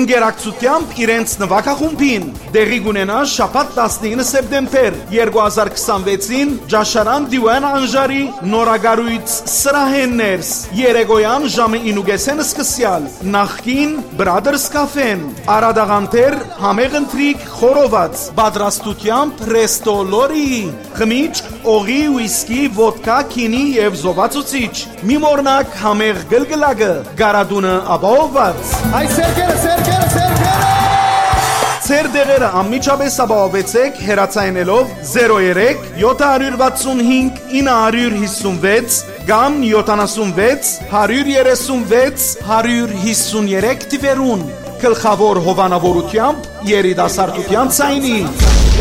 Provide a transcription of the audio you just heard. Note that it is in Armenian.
ընկերակցությամբ իրենց նվագախումբին։ Դեղի կունենա շաբաթ 19 սեպտեմբեր 2026-ին Ջաշարան Դիվան Անժարի նորագարույց սրահեններս երեկոյան ժամը 9:30 սկսյալ նախկին Brothers Cafe-ն Արադաղանտեր համեղ ընթրիք խորոված պատրաստությամբ Resto Lori խմիչք, օղի, ուիսկի, ոդկա, քինի եւ զովացուցիչ։ Մի մորնակ համեղ գլգլակը, գարադունը ապահովված։ Այ սերկերը։ Ձեր դեղերը անմիջապես ապահովեցեք հեռացայինելով 03 765 956 կամ 76 136 153 թվերուն գլխավոր հովանավորությամբ երիտասարդության ցայնի։